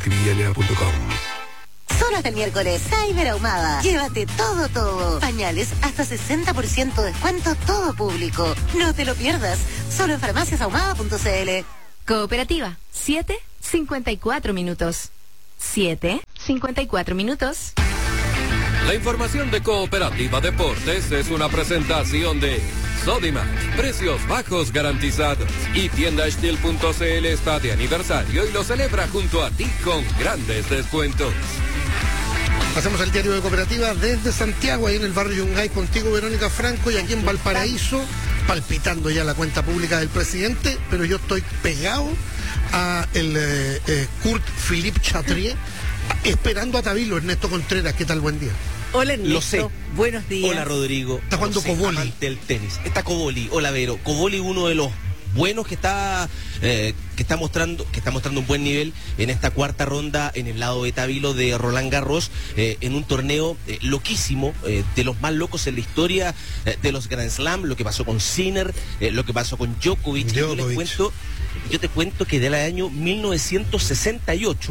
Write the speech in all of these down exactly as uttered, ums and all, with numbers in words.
sevilla punto com. Solo hasta el miércoles, Cyber Ahumada. Llévate todo, todo. Pañales hasta sesenta por ciento descuento, todo público. No te lo pierdas. Solo en farmacias ahumada punto c l. Cooperativa, siete cincuenta y cuatro minutos. siete cincuenta y cuatro minutos. La información de Cooperativa Deportes es una presentación de Sodimac, precios bajos garantizados. Y tienda Steel punto c l está de aniversario y lo celebra junto a ti con grandes descuentos. Pasamos al diario de Cooperativa desde Santiago, ahí en el barrio Yungay, contigo Verónica Franco, y aquí en Valparaíso, palpitando ya la cuenta pública del presidente, pero yo estoy pegado a el eh, eh, Kurt Philippe Chatrier, esperando a Tabilo. Ernesto Contreras, ¿qué tal? Buen día. Hola Ernesto, lo sé. Buenos días. Hola Rodrigo. Está jugando Coboli. Amante del tenis. Está Coboli. Hola Vero. Coboli, uno de los buenos que está eh, que está mostrando que está mostrando un buen nivel en esta cuarta ronda en el lado de Tabilo de Roland Garros, eh, en un torneo eh, loquísimo, eh, de los más locos en la historia eh, de los Grand Slam. Lo que pasó con Sinner, eh, lo que pasó con Djokovic. Djokovic. Yo les cuento, yo te cuento que del año mil novecientos sesenta y ocho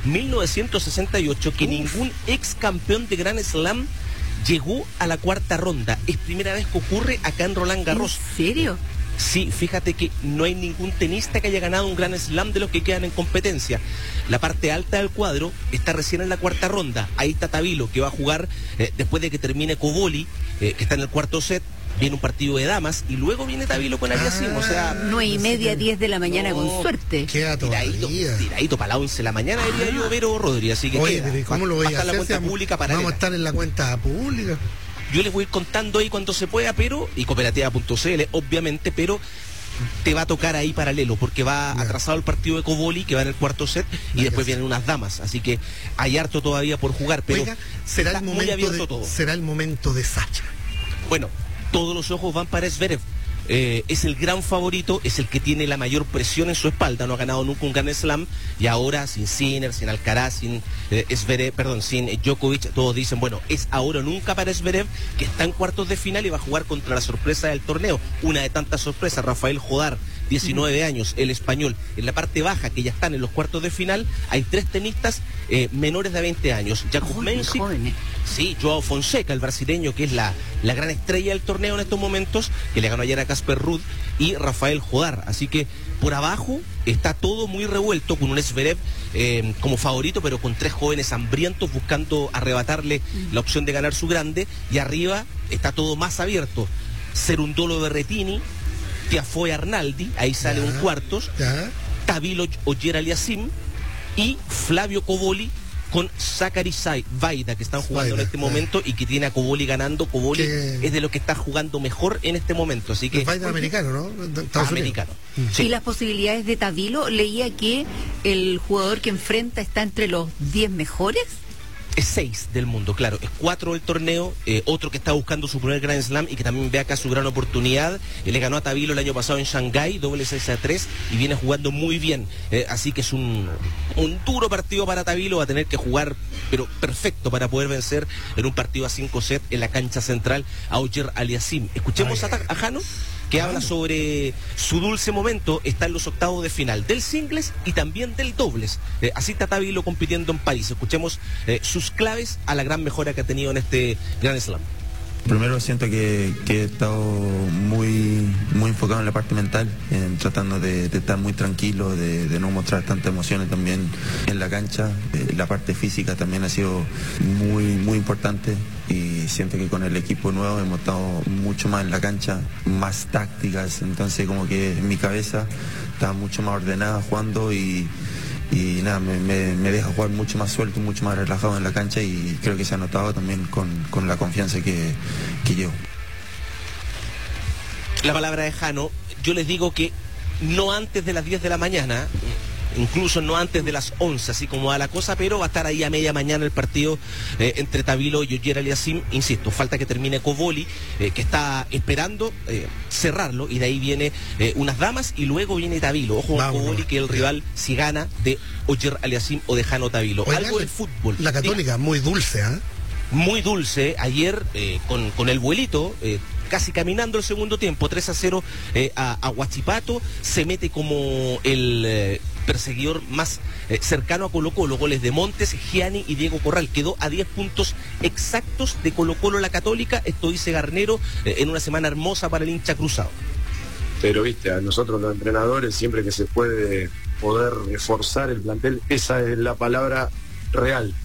que Uf. ningún ex campeón de Grand Slam llegó a la cuarta ronda. Es primera vez que ocurre acá en Roland Garros. ¿En serio? Sí, fíjate que no hay ningún tenista que haya ganado un Grand Slam de los que quedan en competencia. La parte alta del cuadro está recién en la cuarta ronda. Ahí está Tabilo, que va a jugar eh, después de que termine Coboli, eh, que está en el cuarto set. Viene un partido de damas y luego viene Tabilo con Aliassime, o sea... nueve y media, diez de la mañana, no, con suerte. Queda tiradito, tiradito para las once de la mañana, diría ah. yo, Vero Rodríguez, así que Oye, queda. ¿cómo lo voy a hacer? La cuenta pública paralela. Vamos a estar en la cuenta pública. Yo les voy a ir contando ahí cuando se pueda, pero... Y cooperativa punto c l, obviamente, pero... te va a tocar ahí paralelo, porque va yeah. atrasado el partido de Coboli, que va en el cuarto set, y yeah, después vienen unas damas, así que hay harto todavía por jugar, pero Oiga, será el momento de, todo. será el momento de Sacha. Bueno, todos los ojos van para Zverev. Eh, es el gran favorito, es el que tiene la mayor presión en su espalda, no ha ganado nunca un Grand Slam, y ahora sin Sinner, sin Alcaraz, sin eh, Zverev, perdón, sin eh, Djokovic, todos dicen, bueno, es ahora o nunca para Zverev, que está en cuartos de final y va a jugar contra la sorpresa del torneo, una de tantas sorpresas, Rafael Jodar, diecinueve años, el español. En la parte baja, que ya están en los cuartos de final, hay tres tenistas eh, menores de veinte años. Jakub Mensik, sí, Joao Fonseca, el brasileño, que es la, la gran estrella del torneo en estos momentos, que le ganó ayer a Casper Ruud, y Rafael Jodar. Así que por abajo está todo muy revuelto, con un Zverev eh, como favorito, pero con tres jóvenes hambrientos buscando arrebatarle la opción de ganar su grande, y arriba está todo más abierto. Cerundolo Berrettini, Tiafoe Arnaldi, ahí sale ya, un cuartos, ya. Tabilo Ogier Aliassime y Flavio Coboli con Zachary Vaida, que están jugando Vaida, en este ya. momento y que tiene a Coboli ganando. Coboli que... es de los que está jugando mejor en este momento, así que... Vaida americano, ¿no? Ah, americano. Sí. Y las posibilidades de Tabilo, leía que el jugador que enfrenta está entre los diez mejores. Es seis del mundo, claro, es cuatro del torneo, eh, otro que está buscando su primer Grand Slam y que también ve acá su gran oportunidad. Él le ganó a Tabilo el año pasado en Shanghái, doble seis a tres, y viene jugando muy bien, eh, así que es un, un duro partido para Tabilo, va a tener que jugar, pero perfecto, para poder vencer en un partido a cinco sets en la cancha central a Ogier Aliassime. Escuchemos Ay, a, a Jano, que habla sobre su dulce momento. Está en los octavos de final del singles y también del dobles. Eh, así está Tabilo compitiendo en París. Escuchemos eh, sus claves a la gran mejora que ha tenido en este Grand Slam. Primero siento que, que he estado muy, muy enfocado en la parte mental, en tratando de, de estar muy tranquilo, de, de no mostrar tantas emociones también en la cancha. Eh, la parte física también ha sido muy, muy importante, y siento que con el equipo nuevo hemos estado mucho más en la cancha, más tácticas, entonces como que en mi cabeza estaba mucho más ordenada jugando, y y nada, me, me, me deja jugar mucho más suelto, mucho más relajado en la cancha, y creo que se ha notado también con, con la confianza que, que llevo. La palabra de Jano, yo les digo que no antes de las diez de la mañana, incluso no antes de las once, así como va la cosa, pero va a estar ahí a media mañana el partido eh, entre Tabilo y Ogier Aliassime. Insisto, falta que termine Coboli, eh, que está esperando eh, cerrarlo, y de ahí viene eh, unas damas, y luego viene Tabilo. Ojo con Coboli, que es el rival, si gana, de Ogier Aliassime o de Jano Tabilo. Oiga, algo del fútbol. La Católica, sí, muy dulce, ¿eh? Muy dulce. Ayer, eh, con, con el vuelito, eh, casi caminando el segundo tiempo, tres a cero eh, a, a Huachipato, se mete como el eh, perseguidor más eh, cercano a Colo Colo, goles de Montes, Gianni y Diego Corral, quedó a diez puntos exactos de Colo Colo la Católica, esto dice Garnero, eh, en una semana hermosa para el hincha cruzado. Pero viste, a nosotros los entrenadores, siempre que se puede poder reforzar el plantel, esa es la palabra real.